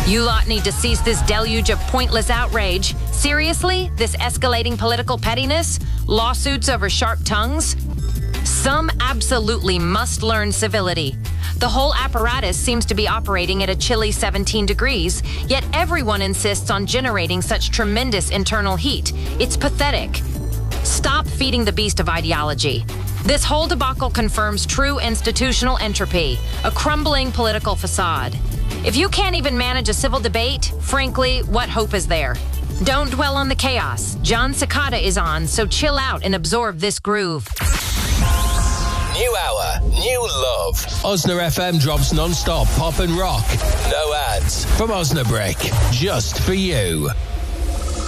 You lot need to cease this deluge of pointless outrage. Seriously? This escalating political pettiness? Lawsuits over sharp tongues? Some absolutely must learn civility. The whole apparatus seems to be operating at a chilly 17 degrees, yet everyone insists on generating such tremendous internal heat. It's pathetic. Stop feeding the beast of ideology. This whole debacle confirms true institutional entropy, a crumbling political facade. If you can't even manage a civil debate, frankly, what hope is there? Don't dwell on the chaos. John Cicada is on, so chill out and absorb this groove. New hour, new love. Osna FM drops non-stop pop and rock. No ads from Osnabrick, just for you.